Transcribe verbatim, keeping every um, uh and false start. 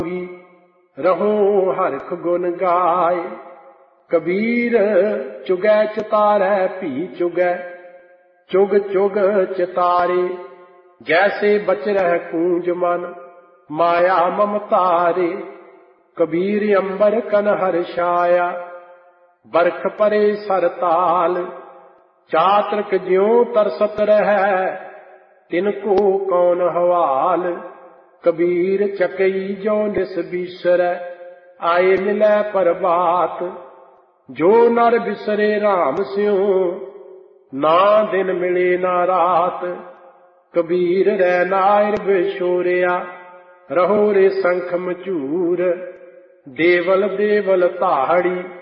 रहो हरख गुण गाय। कबीर चुगै चितारै भी चुगै, चुग चुग चितारे। जैसे बच रह कूंज मन, माया ममतारे। कबीर अंबर कन हर्षाया, बरख परे सरताल। चातृक ज्यों तरसत रहै, तिनको कौन हवाल। कबीर चकई जो निस बीसरै, आए मिलै परबात। जो नर बिसरे राम स्यों, ना दिन मिले ना रात। कबीर रै नायर बिछोरिया, रहो रे संख मचूर। देवल देवल ताहड़ी,